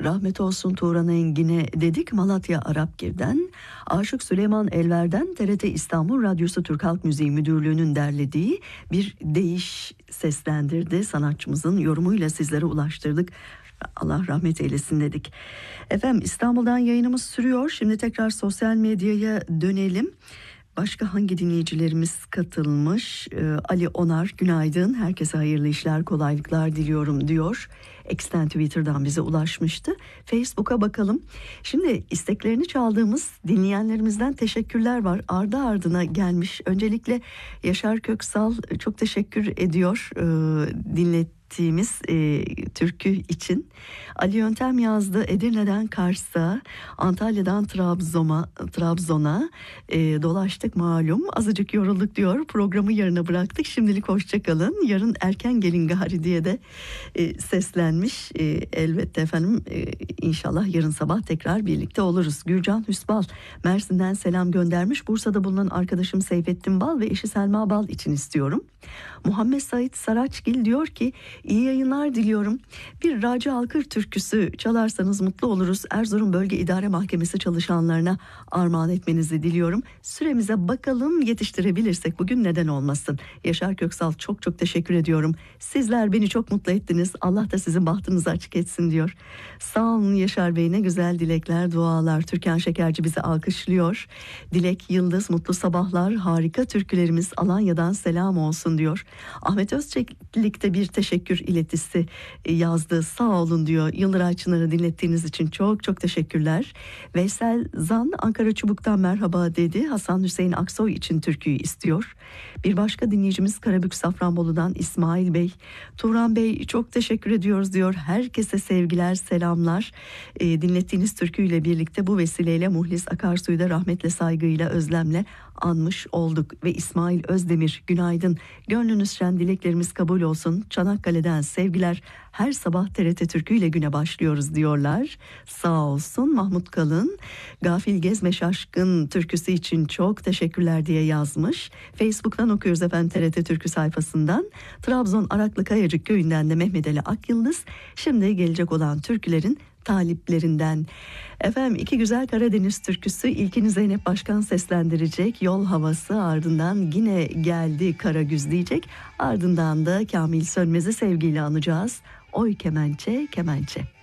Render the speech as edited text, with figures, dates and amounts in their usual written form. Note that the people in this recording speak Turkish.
rahmet olsun Turan Engin'e dedik. Malatya Arapgir'den, Aşık Süleyman Elver'den TRT İstanbul Radyosu Türk Halk Müziği Müdürlüğü'nün derlediği bir deyiş seslendirdi. Sanatçımızın yorumuyla sizlere ulaştırdık. Allah rahmet eylesin dedik. Efendim, İstanbul'dan yayınımız sürüyor. Şimdi tekrar sosyal medyaya dönelim. Başka hangi dinleyicilerimiz katılmış? Ali Onar, günaydın. Herkese hayırlı işler, kolaylıklar diliyorum diyor. X'ten, Twitter'dan bize ulaşmıştı. Facebook'a bakalım. Şimdi isteklerini çaldığımız dinleyenlerimizden teşekkürler var. Ardı ardına gelmiş. Öncelikle Yaşar Köksal çok teşekkür ediyor dinlettiğimiz türkü için. Ali Yöntem yazdı. Edirne'den Kars'a, Antalya'dan Trabzon'a dolaştık malum. Azıcık yorulduk diyor. Programı yarına bıraktık. Şimdilik hoşçakalın. Yarın erken gelin gari diye de seslenmiş. Elbette efendim, inşallah yarın sabah tekrar birlikte oluruz. Gürcan Hüsbal Mersin'den selam göndermiş. Bursa'da bulunan arkadaşım Seyfettin Bal ve eşi Selma Bal için istiyorum. Muhammed Sait Saraçgil diyor ki iyi yayınlar diliyorum. Bir Raci Alkır türküsü çalarsanız mutlu oluruz. Erzurum Bölge İdare Mahkemesi çalışanlarına armağan etmenizi diliyorum. Süremize bakalım, yetiştirebilirsek bugün neden olmasın. Yaşar Köksal çok çok teşekkür ediyorum. Sizler beni çok mutlu ettiniz. Allah da sizin bahtınızı açık etsin diyor. Sağ olun Yaşar Bey, ne güzel dilekler, dualar. Türkan Şekerci bizi alkışlıyor. Dilek Yıldız mutlu sabahlar, harika türkülerimiz, Alanya'dan selam olsun diyor. Ahmet Özçelik de bir teşekkür iletisi yazdı. Sağ olun diyor. Yıldıray Çınar'ı dinlettiğiniz için çok çok teşekkürler. Veysel Zan Ankara Çubuk'tan merhaba dedi. Hasan Hüseyin Aksoy için türküyü istiyor. Bir başka dinleyicimiz Karabük Safranbolu'dan İsmail Bey. Turan Bey çok teşekkür ediyoruz diyor. Herkese sevgiler, selamlar. Dinlettiğiniz türküyle birlikte bu vesileyle Muhlis Akarsu'yu da rahmetle, saygıyla, özlemle anmış olduk. Ve İsmail Özdemir, günaydın. Gönlünüz şen, dileklerimiz kabul olsun. Çanakkale'den sevgiler. Her sabah TRT Türkü ile güne başlıyoruz diyorlar. Sağ olsun. Mahmut Kalın, Gafil Gezme Şaşkın türküsü için çok teşekkürler diye yazmış. Facebook'tan okuyoruz efendim, TRT Türkü sayfasından. Trabzon Araklı Kayacık köyünden de Mehmet Ali Akyıldız. Şimdi gelecek olan türkülerin taliplerinden. Efendim, iki güzel Karadeniz türküsü. İlkini Zeynep Başkan seslendirecek. Yol havası, ardından yine geldi Karagüz diyecek. Ardından da Kamil Sönmez'i sevgiyle anacağız. Oy kemençe kemençe.